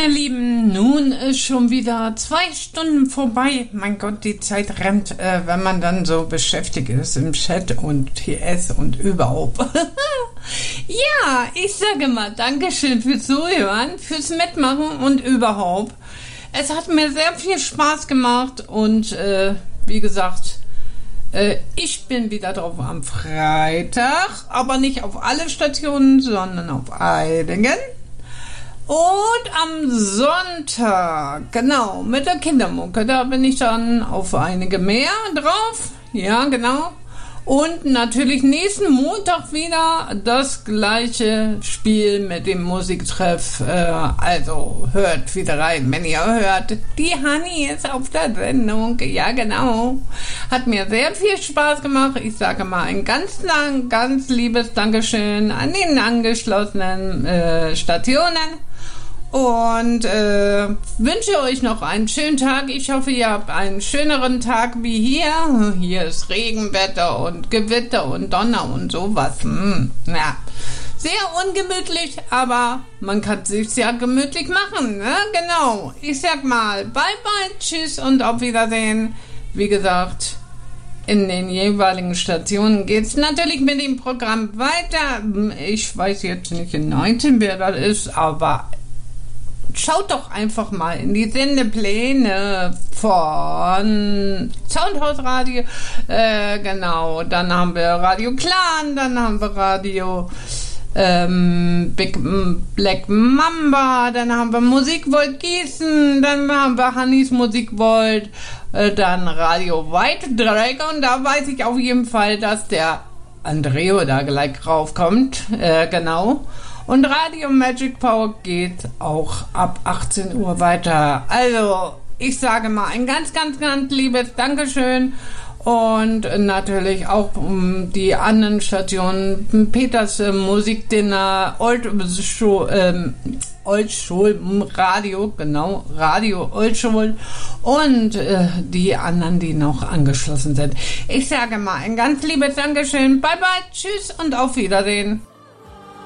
ihr Lieben, nun ist schon wieder 2 Stunden vorbei. Mein Gott, die Zeit rennt, wenn man dann so beschäftigt ist im Chat und TS und überhaupt. Ja, ich sage mal Dankeschön fürs Zuhören, fürs Mitmachen und überhaupt. Es hat mir sehr viel Spaß gemacht und wie gesagt, ich bin wieder drauf am Freitag, aber nicht auf alle Stationen, sondern auf einigen. Und am Sonntag, genau, mit der Kindermucke, da bin ich dann auf einige mehr drauf. Ja, genau. Und natürlich nächsten Montag wieder das gleiche Spiel mit dem Musiktreff. Also hört wieder rein, wenn ihr hört. Die Hanni ist auf der Sendung. Ja, genau. Hat mir sehr viel Spaß gemacht. Ich sage mal ein ganz liebes Dankeschön an den angeschlossenen Stationen. Und wünsche euch noch einen schönen Tag. Ich hoffe, ihr habt einen schöneren Tag wie hier. Hier ist Regenwetter und Gewitter und Donner und sowas. Ja, sehr ungemütlich, aber man kann es sich ja gemütlich machen. Ne? Genau. Ich sag mal, bye bye, tschüss und auf Wiedersehen. Wie gesagt, in den jeweiligen Stationen geht es natürlich mit dem Programm weiter. Ich weiß jetzt nicht genau, wer das ist, aber schaut doch einfach mal in die Sendepläne von Soundhouse Radio. Genau, dann haben wir Radio Clan, dann haben wir Radio Big Black Mamba, dann haben wir Musikvolt Gießen, dann haben wir Hannis Musikvolt, dann Radio White Dragon. Da weiß ich auf jeden Fall, dass der Andreo da gleich raufkommt. Genau. Und Radio Magic Power geht auch ab 18 Uhr weiter. Also, ich sage mal ein ganz liebes Dankeschön. Und natürlich auch die anderen Stationen. Peters Musikdinner, Old Schul Radio, genau, Radio Old Schul und die anderen, die noch angeschlossen sind. Ich sage mal ein ganz liebes Dankeschön. Bye bye, tschüss und auf Wiedersehen.